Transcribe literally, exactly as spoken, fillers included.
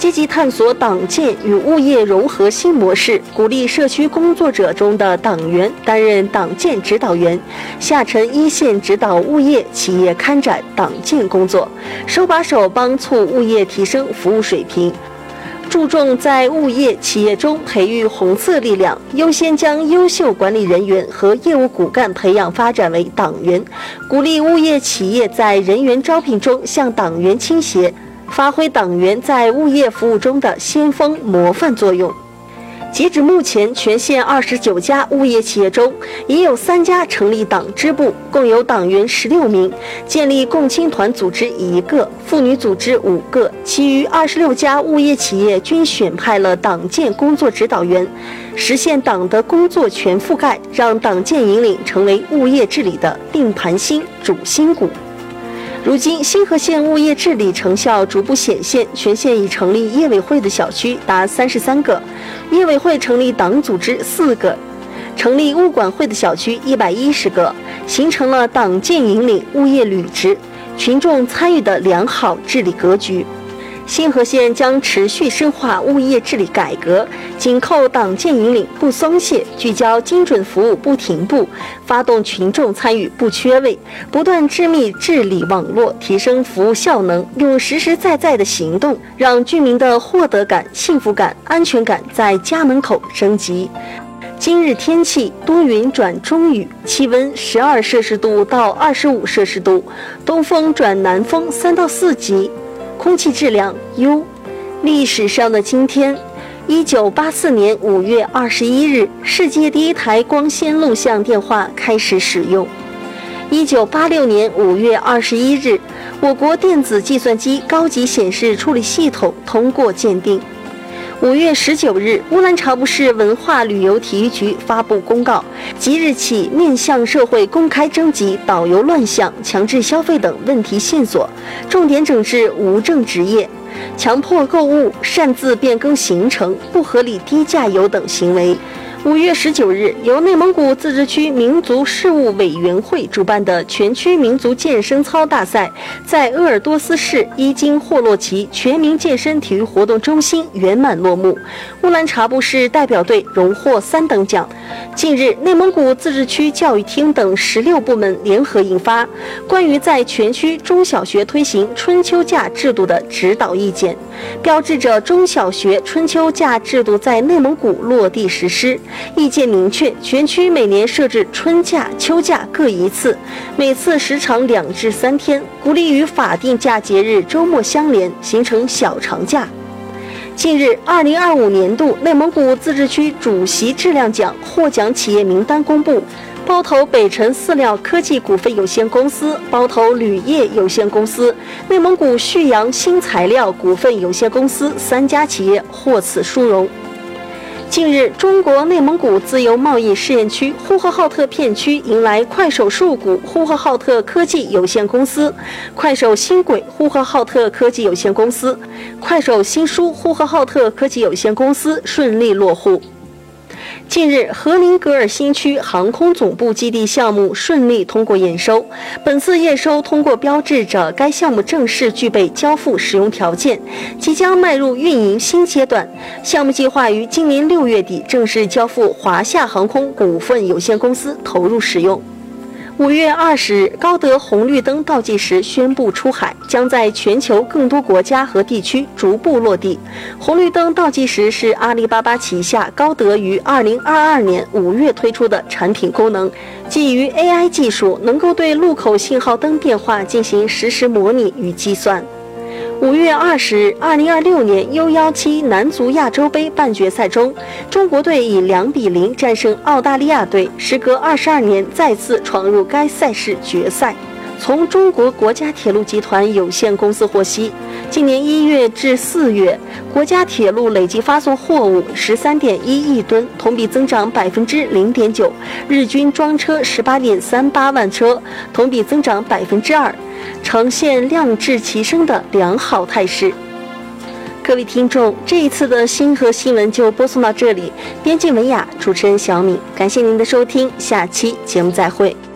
积极探索党建与物业融合新模式，鼓励社区工作者中的党员担任党建指导员，下沉一线指导物业企业开展党建工作，手把手帮促物业提升服务水平。注重在物业企业中培育红色力量，优先将优秀管理人员和业务骨干培养发展为党员，鼓励物业企业在人员招聘中向党员倾斜，发挥党员在物业服务中的先锋模范作用。截止目前，全县二十九家物业企业中，已有三家成立党支部，共有党员十六名，建立共青团组织一个，妇女组织五个，其余二十六家物业企业均选派了党建工作指导员，实现党的工作全覆盖，让党建引领成为物业治理的定盘星、主心骨。如今，新河县物业治理成效逐步显现，全县已成立业委会的小区达三十三个，业委会成立党组织四个，成立物管会的小区一百一十个，形成了党建引领、物业履职、群众参与的良好治理格局。新河县将持续深化物业治理改革，紧扣党建引领不松懈，聚焦精准服务不停步，发动群众参与不缺位，不断织密治理网络，提升服务效能，用实实在在的行动，让居民的获得感、幸福感、安全感在家门口升级。今日天气多云转中雨，气温十二摄氏度到二十五摄氏度，东风转南风三到四级。空气质量优。历史上的今天，一九八四年五月二十一日，世界第一台光纤录像电话开始使用。一九八六年五月二十一日，我国电子计算机高级显示处理系统通过鉴定。五月十九日，乌兰察布市文化旅游体育局发布公告，即日起面向社会公开征集导游乱象、强制消费等问题线索，重点整治无证执业、强迫购物、擅自变更行程、不合理低价游等行为。五月十九日，由内蒙古自治区民族事务委员会主办的全区民族健身操大赛在鄂尔多斯市伊金霍洛旗全民健身体育活动中心圆满落幕，乌兰察布市代表队荣获三等奖。近日，内蒙古自治区教育厅等十六部门联合印发《关于在全区中小学推行春秋假制度的指导意见》，标志着中小学春秋假制度在内蒙古落地实施。意见明确，全区每年设置春假、秋假各一次，每次时长两至三天，鼓励与法定假节日周末相连，形成小长假。近日，二零二五年度内蒙古自治区主席质量奖获奖企业名单公布，包头北辰饲料科技股份有限公司、包头铝业有限公司、内蒙古旭阳新材料股份有限公司三家企业获此殊荣。近日，中国内蒙古自由贸易试验区呼和浩特片区迎来快手数股呼和浩特科技有限公司、快手新轨呼和浩特科技有限公司、快手新书呼和浩特科技有限公司顺利落户。近日，和宁格尔新区航空总部基地项目顺利通过验收，本次验收通过标志着该项目正式具备交付使用条件，即将迈入运营新阶段。项目计划于今年六月底正式交付华夏航空股份有限公司投入使用。五月二十日，高德红绿灯倒计时宣布出海，将在全球更多国家和地区逐步落地。红绿灯倒计时是阿里巴巴旗下高德于二零二二年五月推出的产品功能，基于 A I 技术，能够对路口信号灯变化进行实时模拟与计算。五月二十日，二零二六年 U 十七男足亚洲杯半决赛中，中国队以两比零战胜澳大利亚队，时隔二十二年再次闯入该赛事决赛。从中国国家铁路集团有限公司获悉，今年一月至四月，国家铁路累计发送货物十三点一亿吨，同比增长百分之零点九，日均装车十八点三八万车，同比增长百分之二，呈现量质齐升的良好态势。各位听众，这一次的星河新闻就播送到这里，编辑文雅，主持人小敏，感谢您的收听，下期节目再会。